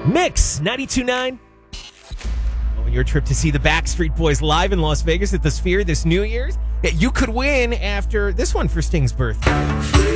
Mix 92.9. On your trip to see the Backstreet Boys live in Las Vegas at the Sphere this New Year's, you could win after this one for Sting's birthday.